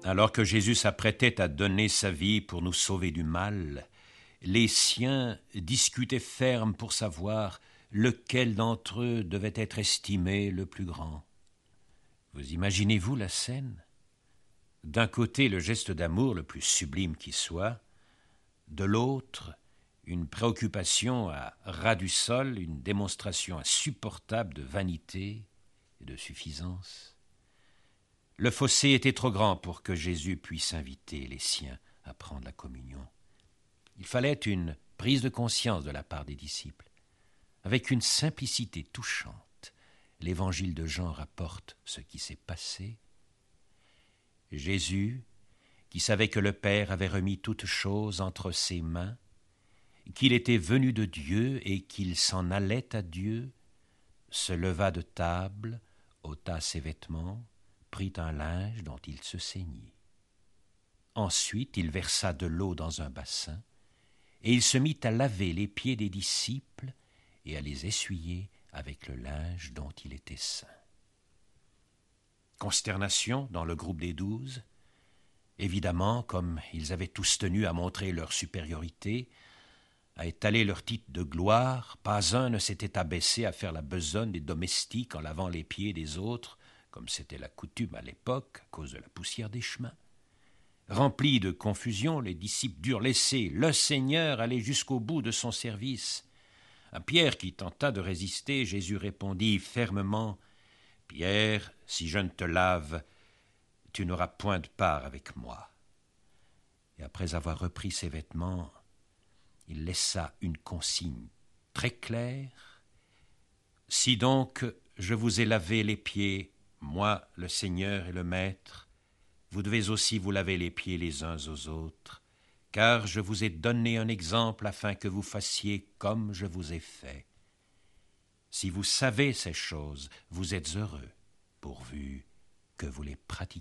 Alors que Jésus s'apprêtait à donner sa vie pour nous sauver du mal, les siens discutaient ferme pour savoir lequel d'entre eux devait être estimé le plus grand. Vous imaginez-vous la scène? D'un côté, le geste d'amour le plus sublime qui soit, de l'autre, une préoccupation à ras du sol, une démonstration insupportable de vanité et de suffisance. Le fossé était trop grand pour que Jésus puisse inviter les siens à prendre la communion. Il fallait une prise de conscience de la part des disciples. Avec une simplicité touchante, l'évangile de Jean rapporte ce qui s'est passé. Jésus, qui savait que le Père avait remis toutes choses entre ses mains, qu'il était venu de Dieu et qu'il s'en allait à Dieu, se leva de table, ôta ses vêtements, prit un linge dont il se ceignit. Ensuite, il versa de l'eau dans un bassin, et il se mit à laver les pieds des disciples et à les essuyer avec le linge dont il était ceint. Consternation dans le groupe des 12. Évidemment, comme ils avaient tous tenu à montrer leur supériorité, à étaler leur titre de gloire, pas un ne s'était abaissé à faire la besogne des domestiques en lavant les pieds des autres, comme c'était la coutume à l'époque, à cause de la poussière des chemins. Remplis de confusion, les disciples durent laisser le Seigneur aller jusqu'au bout de son service. À Pierre, qui tenta de résister, Jésus répondit fermement « Pierre, si je ne te lave, tu n'auras point de part avec moi. » Et après avoir repris ses vêtements, il laissa une consigne très claire. « Si donc je vous ai lavé les pieds, moi, le Seigneur et le Maître, vous devez aussi vous laver les pieds les uns aux autres, car je vous ai donné un exemple afin que vous fassiez comme je vous ai fait. Si vous savez ces choses, vous êtes heureux, pourvu que vous les pratiquiez. »